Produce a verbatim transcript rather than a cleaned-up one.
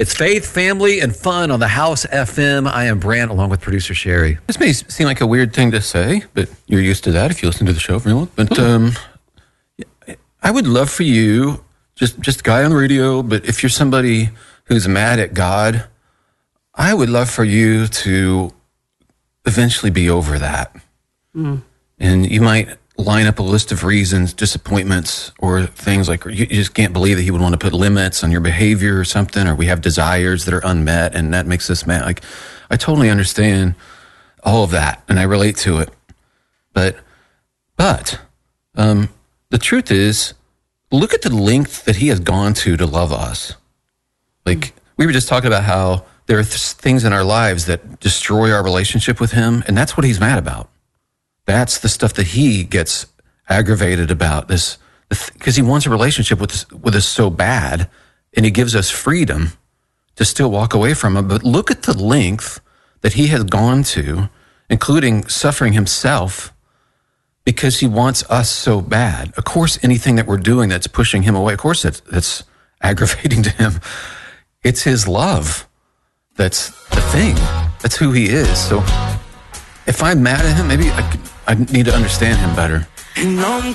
It's faith, family, and fun on the House F M. I am Brant, along with producer Sherry. This may seem like a weird thing to say, but you're used to that if you listen to the show for long. But um, I would love for you, just just a guy on the radio, but if you're somebody who's mad at God, I would love for you to eventually be over that. Mm. And you might line up a list of reasons, disappointments, or things like you just can't believe that he would want to put limits on your behavior or something, or we have desires that are unmet and that makes us mad. Like, I totally understand all of that and I relate to it. But, but, um, the truth is, look at the length that he has gone to to love us. Like, mm. we were just talking about how there are th- things in our lives that destroy our relationship with him, and that's what he's mad about. That's the stuff that he gets aggravated about, this, because he wants a relationship with us, with us so bad, and he gives us freedom to still walk away from him. But look at the length that he has gone to, including suffering himself, because he wants us so bad. Of course, anything that we're doing that's pushing him away, of course, that's, that's aggravating to him. It's his love that's the thing. That's who he is. So if I'm mad at him, maybe I, could, I need to understand him better.